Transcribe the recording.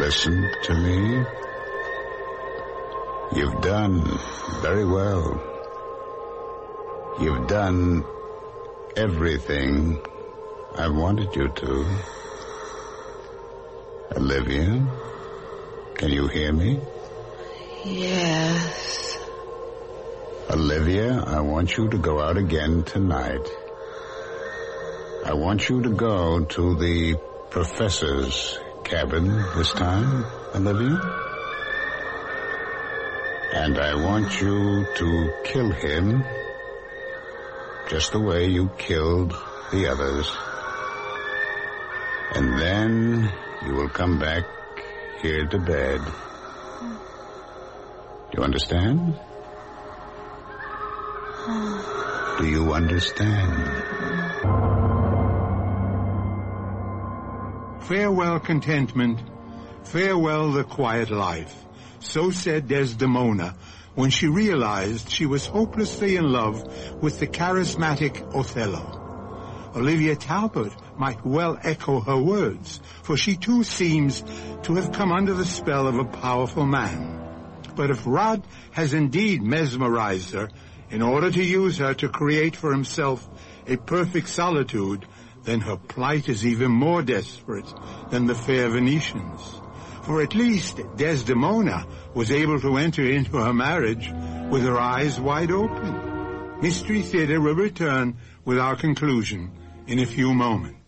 listen to me. You've done very well. You've done everything I wanted you to. Olivia, can you hear me? Yes. Olivia, I want you to go out again tonight. I want you to go to the professor's cabin this time, Olivia. And I want you to kill him just the way you killed the others. And then you will come back here to bed. Do you understand? Do you understand? Farewell, contentment. Farewell, the quiet life. So said Desdemona when she realized she was hopelessly in love with the charismatic Othello. Olivia Talbot might well echo her words, for she too seems to have come under the spell of a powerful man. But if Rod has indeed mesmerized her in order to use her to create for himself a perfect solitude, then her plight is even more desperate than the fair Venetians. For at least Desdemona was able to enter into her marriage with her eyes wide open. Mystery Theater will return with our conclusion in a few moments.